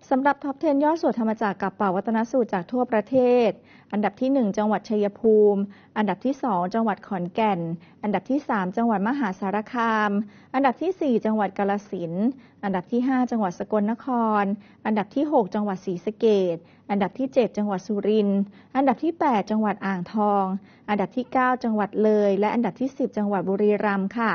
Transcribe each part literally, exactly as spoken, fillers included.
สำหรับท็อปสิบยอดสวดธรรมจักรกับป่าวัตนสูตรจากทั่วประเทศอันดับที่หนึ่งจังหวัดชัยภูมิอันดับที่สองจังหวัดขอนแก่นอันดับที่สามจังหวัดมหาสารคามอันดับที่สี่จังหวัดกาฬสินธุ์อันดับที่ห้าจังหวัดสกลนครอันดับที่หกจังหวัดศรีสะเกษอันดับที่เจ็ดจังหวัดสุรินทร์อันดับที่แปดจังหวัดอ่างทองอันดับที่เก้าจังหวัดเลยและอันดับที่สิบจังหวัดบุรีรัมย์ค่ะ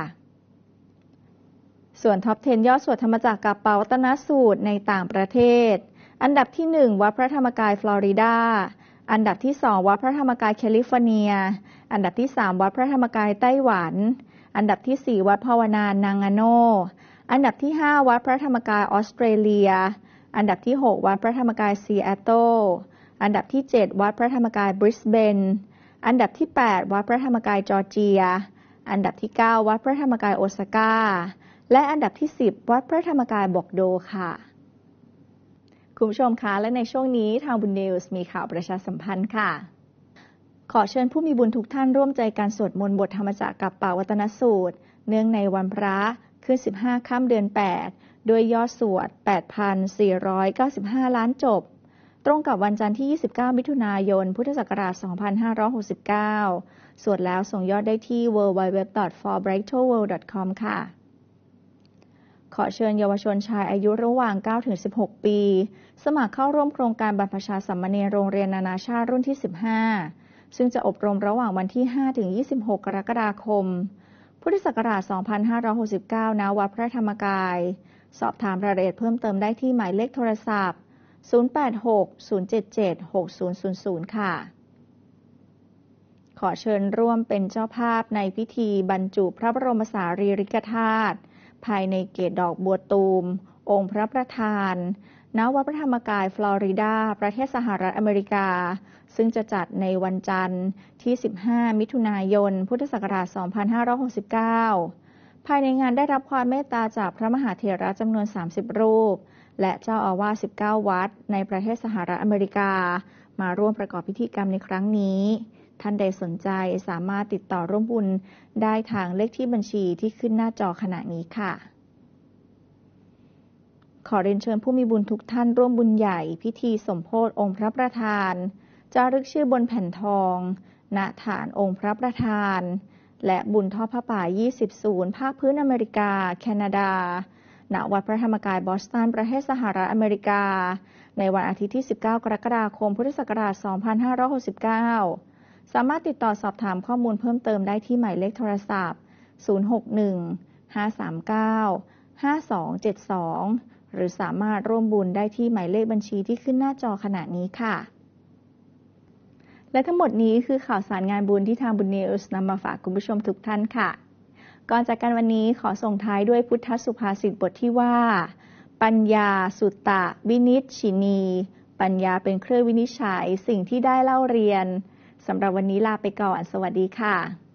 ส่วนท็อปสิบยอดสวดธรรมจักรกับป่าวัตนสูตรในต่างประเทศอันดับที่หนึ่งวัดพระธรรมกายฟลอริดาอันดับที่สองวัดพระธรรมกายแคลิฟอร์เนียอันดับที่สามวัดพระธรรมกายไต้หวันอันดับที่สี่วัดภาวนานางาโนอันดับที่ห้าวัดพระธรรมกายออสเตรเลียอันดับที่หกวัดพระธรรมกายซีแอตเทิลอันดับที่เจ็ดวัดพระธรรมกายบริสเบนอันดับที่แปดวัดพระธรรมกายจอร์เจียอันดับที่เก้าวัดพระธรรมกายโอซาก้าและอันดับที่สิบวัดพระธรรมกายบอกโดค่ะคุณผู้ชมคะและในช่วงนี้ทางบุญนิวส์มีข่าวประชาสัมพันธ์ค่ะขอเชิญผู้มีบุญทุกท่านร่วมใจการสวดมนต์บทธรรมจักรกับป่าวัตนสูตรเนื่องในวันพระขึ้นสิบห้าค่ำเดือนแปดด้วยยอดสวด แปดพันสี่ร้อยเก้าสิบห้า ล้านจบตรงกับวันจันทร์ที่ยี่สิบเก้ามิถุนายนพุทธศักราชสองพันห้าร้อยหกสิบเก้าสวดแล้วส่งยอดได้ที่ ดับเบิลยู ดับเบิลยู ดับเบิลยู ดอท ฟอร์ ไบรท์ เวิลด์ ดอท คอม ค่ะขอเชิญเยาวชนชายอายุระหว่าง เก้าถึงสิบหก ปีสมัครเข้าร่วมโครงการบรรพชาสามเณรโรงเรียนนานาชาติรุ่นที่ สิบห้า ซึ่งจะอบรมระหว่างวันที่ ห้าถึงยี่สิบหก กรกฎาคม พุทธศักราช สองพันห้าร้อยหกสิบเก้า ณ วัดพระธรรมกาย สอบถามรายละเอียดเพิ่มเติมได้ที่หมายเลขโทรศัพท์ ศูนย์ แปด หก ศูนย์ เจ็ด เจ็ด หก ศูนย์ ศูนย์ ศูนย์ ค่ะขอเชิญร่วมเป็นเจ้าภาพในพิธีบรรจุพระบรมสารีริกธาตุภายในเกศดอกบัวตูมองค์พระประธานณ วัดพระธรรมกายฟลอริดาประเทศสหรัฐอเมริกาซึ่งจะจัดในวันจันทร์ที่สิบห้ามิถุนายนพุทธศักราชสองพันห้าร้อยหกสิบเก้าภายในงานได้รับความเมตตาจากพระมหาเถระจำนวนสามสิบรูปและเจ้าอาวาสสิบเก้าวัดในประเทศสหรัฐอเมริกามาร่วมประกอบพิธีกรรมในครั้งนี้ท่านใดสนใจสามารถติดต่อร่วมบุญได้ทางเลขที่บัญชีที่ขึ้นหน้าจอขณะนี้ค่ะขอเรียนเชิญผู้มีบุญทุกท่านร่วมบุญใหญ่พิธีสมโภชองค์พระประธานจารึกชื่อบนแผ่นทองณฐานองค์พระประธานและบุญทอดผ้าป่ายี่สิบศูนย์ภาคพื้นอเมริกาแคนาดาณวัดพระธรรมกายบอสตันประเทศสหรัฐอเมริกาในวันอาทิตย์ที่สิบเก้ากรกฎาคมพุทธศักราชสองพันห้าร้อยหกสิบเก้าสามารถติดต่อสอบถามข้อมูลเพิ่มเติมได้ที่หมายเลขโทรศัพท์ศูนย์ หก หนึ่ง ห้า สาม เก้า ห้า สอง เจ็ด สองหรือสามารถร่วมบุญได้ที่หมายเลขบัญชีที่ขึ้นหน้าจอขณะนี้ค่ะและทั้งหมดนี้คือข่าวสารงานบุญที่ทางบุญนิวส์นำมาฝากคุณผู้ชมทุกท่านค่ะก่อนจากกันวันนี้ขอส่งท้ายด้วยพุทธสุภาษิตบทที่ว่าปัญญาสุตตะวินิชชินีปัญญาเป็นเครื่องวินิจฉัยสิ่งที่ได้เล่าเรียนสำหรับวันนี้ลาไปก่อนสวัสดีค่ะ